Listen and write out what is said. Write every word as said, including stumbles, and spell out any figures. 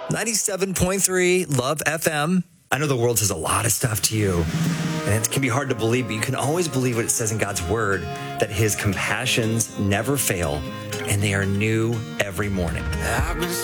ninety-seven point three Love F M. I know the world says a lot of stuff to you, and it can be hard to believe, but you can always believe what it says in God's word, that his compassions never fail, and they are new every morning. I've been